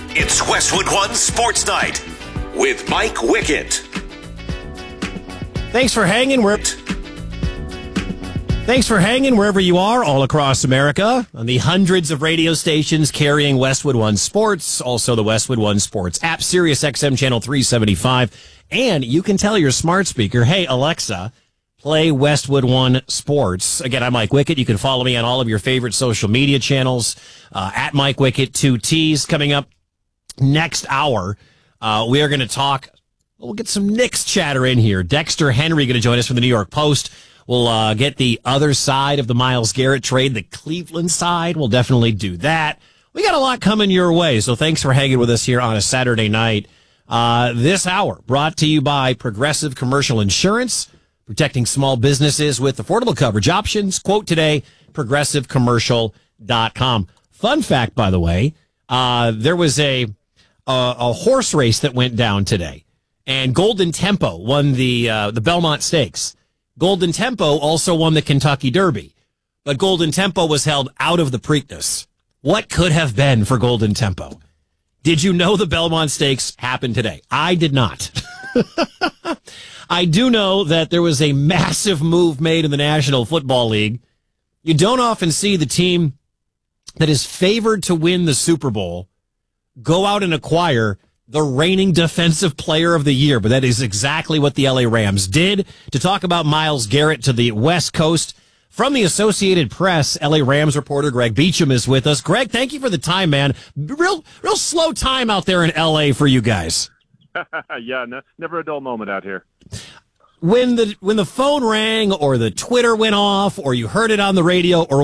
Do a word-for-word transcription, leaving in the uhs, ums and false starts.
It's Westwood One Sports Night with Mike Wickett. Thanks for hanging. We're... Thanks for hanging wherever you are all across America on the hundreds of radio stations carrying Westwood One Sports, also the Westwood One Sports app, Sirius X M channel three seventy-five, and you can tell your smart speaker, hey, Alexa, play Westwood One Sports. Again, I'm Mike Wickett. You can follow me on all of your favorite social media channels, uh, at Mike Wickett, two T's. Coming up next hour, uh, we are going to talk, we'll get some Knicks chatter in here. Dexter Henry going to join us from the New York Post. We'll uh, get the other side of the Myles Garrett trade, the Cleveland side. We'll definitely do that. We got a lot coming your way, so thanks for hanging with us here on a Saturday night. Uh, this hour brought to you by Progressive Commercial Insurance, protecting small businesses with affordable coverage options. Quote today, progressive commercial dot com. Fun fact, by the way, uh, there was a, a a horse race that went down today, and Golden Tempo won the uh, the Belmont Stakes. Golden Tempo also won the Kentucky Derby, but Golden Tempo was held out of the Preakness. What could have been for Golden Tempo? Did you know the Belmont Stakes happened today? I did not. I do know that there was a massive move made in the National Football League. You don't often see the team that is favored to win the Super Bowl go out and acquire the reigning defensive player of the year, but that is exactly what the L A Rams did. To talk about Myles Garrett to the West Coast, from the Associated Press, L A Rams reporter Greg Beacham is with us. Greg, thank you for the time, man. Real, real slow time out there in L A for you guys. yeah, no, never a dull moment out here. When the when the phone rang or the Twitter went off or you heard it on the radio or